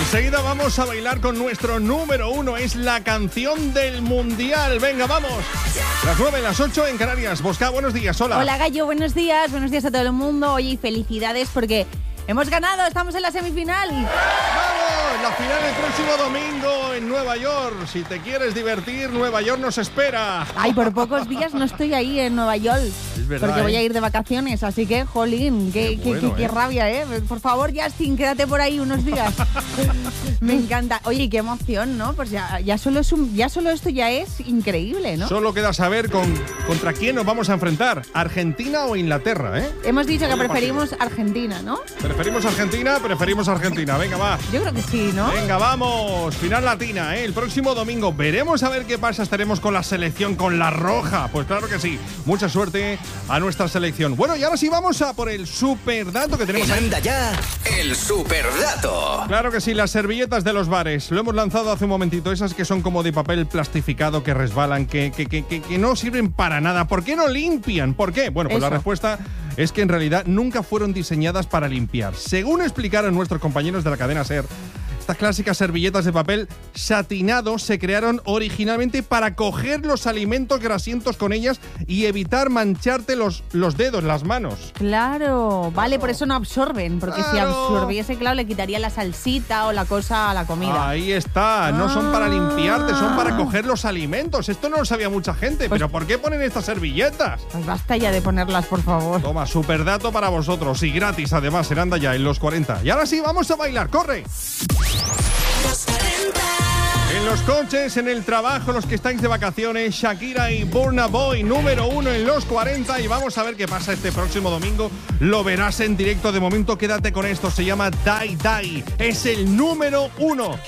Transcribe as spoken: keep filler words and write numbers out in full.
Enseguida vamos a bailar con nuestro número uno. Es la canción del mundial. Venga, vamos. Las nueve, las ocho en Canarias. Bosca, buenos días. Hola. Hola, Gallo. Buenos días. Buenos días a todo el mundo. Oye, felicidades porque hemos ganado. Estamos en la semifinal. ¡Vamos! La final el próximo domingo en Nueva York. Si te quieres divertir, Nueva York nos espera. Ay, por pocos días no estoy ahí en Nueva York. Es verdad, porque voy ¿eh? a ir de vacaciones, así que, jolín, qué, Qué qué, bueno, qué, qué ¿eh? rabia, ¿eh? Por favor, Justin, quédate por ahí unos días. Me encanta. Oye, qué emoción, ¿no? Pues ya, ya, solo es un, ya solo esto ya es increíble, ¿no? Solo queda saber con, contra quién nos vamos a enfrentar. ¿Argentina o Inglaterra, eh? Hemos dicho que Oye, preferimos Argentina, ¿no? ¿Preferimos Argentina? Preferimos Argentina. Venga, va. Yo creo que sí, ¿no? Venga, vamos. Final latina, ¿eh? El próximo domingo veremos a ver qué pasa. Estaremos con la selección, con la roja. Pues claro que sí. Mucha suerte a nuestra selección. Bueno, y ahora sí vamos a por el superdato que tenemos ahí. Manda ya el superdato. Claro que sí, las servilletas de los bares. Lo hemos lanzado hace un momentito. Esas que son como de papel plastificado, que resbalan, que, que, que, que, que no sirven para nada. ¿Por qué no limpian? ¿Por qué? Bueno, pues Eso. la respuesta es que en realidad nunca fueron diseñadas para limpiar. Según explicaron nuestros compañeros de la cadena SER, estas clásicas servilletas de papel satinado se crearon originalmente para coger los alimentos grasientos con ellas y evitar mancharte los, los dedos, las manos. Claro, vale, por eso no absorben, porque si Claro. absorbiese, claro, le quitaría la salsita o la cosa a la comida. Ahí está, no son para Ah. limpiarte, son para coger los alimentos. Esto no lo sabía mucha gente, Pues- pero ¿por qué ponen estas servilletas? Pues basta ya de ponerlas, por favor. Toma, superdato para vosotros y gratis además en Anda Ya en los cuarenta. Y ahora sí, vamos a bailar, corre. En los coches, en el trabajo, los que estáis de vacaciones, Shakira y Burna Boy, número uno en los cuarenta. Y vamos a ver qué pasa este próximo domingo. Lo verás en directo. De momento, quédate con esto. Se llama Die Die. Es el número uno.